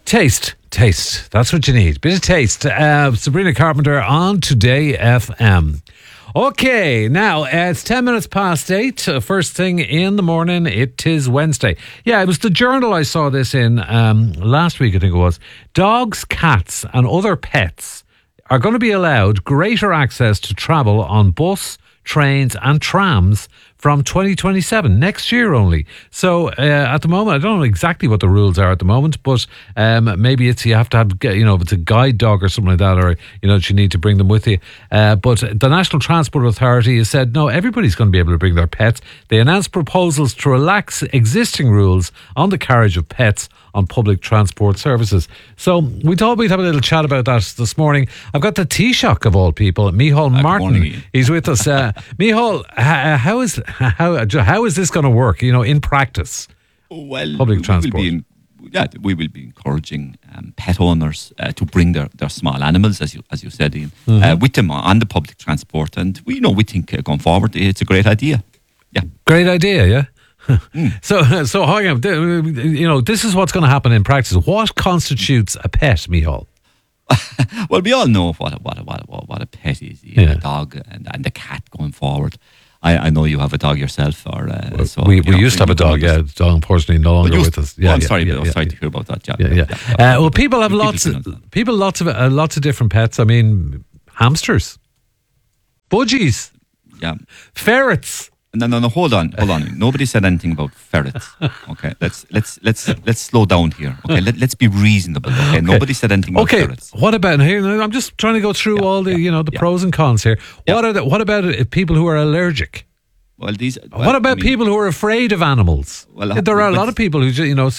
Taste. That's what you need. Bit of taste. Sabrina Carpenter on Today FM. Okay, now it's 10 minutes past 8. First thing in the morning, it is Wednesday. Yeah, it was the Journal I saw this in last week, I think it was. Dogs, cats and other pets are going to be allowed greater access to travel on bus, trains and trams from 2027, next year only. So at the moment, I don't know exactly what the rules are at the moment, but maybe it's you have to have, if it's a guide dog or something like that, or, you need to bring them with you. But the National Transport Authority has said, no, everybody's going to be able to bring their pets. They announced proposals to relax existing rules on the carriage of pets on public transport services. So we thought we'd have a little chat about that this morning. I've got the Taoiseach of all people, Micheál Martin. Morning, he's with us. Micheál, how is this going to work, in practice? Well, public transport. We will be encouraging pet owners to bring their small animals, as you said, Ian, with them on the public transport. And we think going forward, it's a great idea. Yeah, great idea. Yeah. So hang on. This is what's going to happen in practice. What constitutes a pet, Micheál? Well, we all know what a pet is. A dog and a cat going forward. I know you have a dog yourself, we used to have a dog. Yeah, the dog unfortunately no longer with us. Yeah, I'm sorry to hear about that. Well, people have lots of different pets. I mean, hamsters, budgies, ferrets. No, hold on. Nobody said anything about ferrets. Okay, let's slow down here. Okay, let's be reasonable. Okay, nobody said anything about ferrets. What about here? I'm just trying to go through all the pros and cons here. What about people who are allergic? Well, what about people who are afraid of animals? Well, there are a lot of people who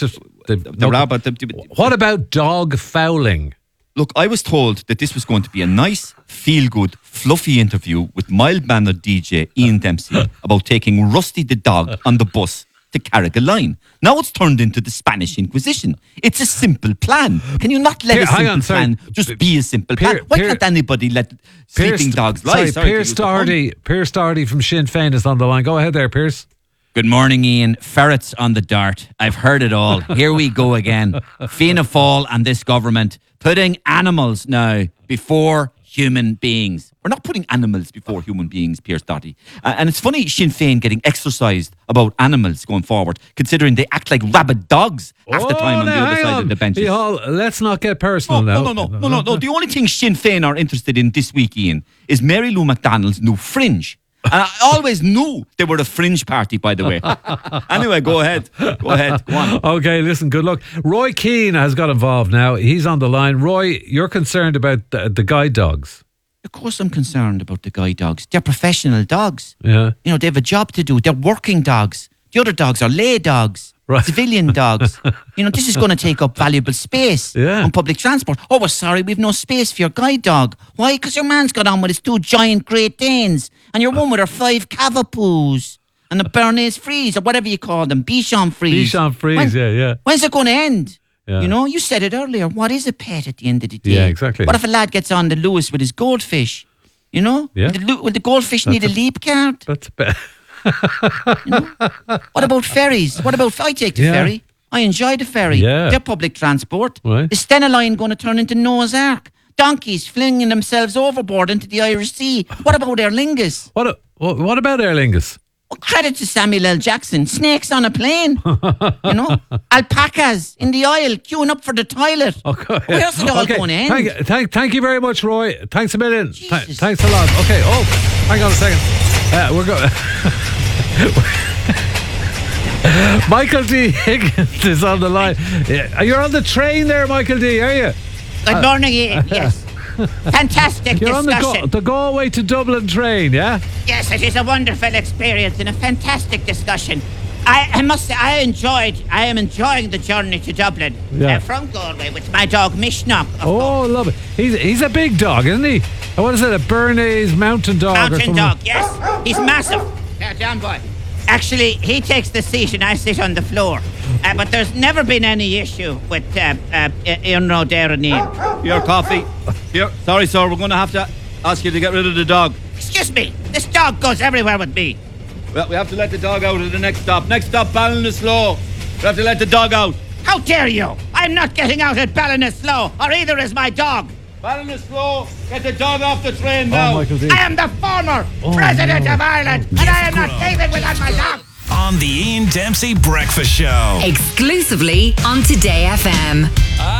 what about dog fouling? Look, I was told that this was going to be a nice, feel-good, fluffy interview with mild-mannered DJ Ian Dempsey about taking Rusty the dog on the bus to Carrigaline. Now it's turned into the Spanish Inquisition. It's a simple plan. Can you not let a simple plan just be a simple plan? Why can't anybody let sleeping dogs lie? Pierce Doherty from Sinn Féin is on the line. Go ahead there, Pierce. Good morning, Ian. Ferrets on the dart. I've heard it all. Here we go again. Fianna Fáil and this government putting animals now before human beings. We're not putting animals before human beings, Pierce Doherty. And it's funny Sinn Féin getting exercised about animals going forward, considering they act like rabid dogs half the time on the other side of the benches. Let's not get personal now. No. The only thing Sinn Féin are interested in this week, Ian, is Mary Lou McDonald's new Fringe. And I always knew they were a fringe party, by the way. Anyway, go ahead. Go on. Okay, listen, good luck. Roy Keane has got involved now. He's on the line. Roy, you're concerned about the guide dogs. Of course I'm concerned about the guide dogs. They're professional dogs. Yeah. They have a job to do. They're working dogs. The other dogs are lay dogs. Right. Civilian dogs. This is going to take up valuable space on public transport. Oh, we're sorry, we've no space for your guide dog. Why? Because your man's got on with his 2 giant Great Danes and your one with her 5 Cavapoos and the Bernese Frise or whatever you call them, Bichon Frise. Bichon Frise, yeah. When's it going to end? Yeah. You said it earlier. What is a pet at the end of the day? Yeah, exactly. What if a lad gets on the Lewis with his goldfish? Yeah. Will the goldfish need a leap card? That's bad. What about ferries? I take the ferry. I enjoy the ferry. Yeah. They're public transport. Right. Is Stena Line going to turn into Noah's Ark? Donkeys flinging themselves overboard into the Irish Sea. What about Aer Lingus? What about Aer Lingus? Well, credit to Samuel L. Jackson. Snakes on a plane. Alpacas in the aisle queuing up for the toilet. Okay. Where's it all going to end? Thank you very much, Roy. Thanks a million. Thanks a lot. Okay. Oh, hang on a second. We're going. Michael D. Higgins is on the line. You're on the train there, Michael D. Are you? Good morning, Ian. Yes. Fantastic You're discussion. on the Galway to Dublin train, yeah? Yes, it is a wonderful experience and a fantastic discussion. I must say, I am enjoying the journey to Dublin from Galway with my dog Mishnok. Oh, love it. He's a big dog, isn't he? What is it, a Bernese mountain dog? Mountain dog, yes. He's massive. Now, John boy. Actually, he takes the seat and I sit on the floor. But there's never been any issue with Ian there and Ian. Your coffee. Here. Sorry, sir, we're going to have to ask you to get rid of the dog. Excuse me. This dog goes everywhere with me. Well, we have to let the dog out at the next stop. Next stop, Ballinasloe. We have to let the dog out. How dare you? I'm not getting out at Ballinasloe, or either is my dog. Ballinasloe, get the dog off the train Oh, Michael D. I am the former President of Ireland, and I am not leaving without my dog. On the Ian Dempsey Breakfast Show. Exclusively on Today FM.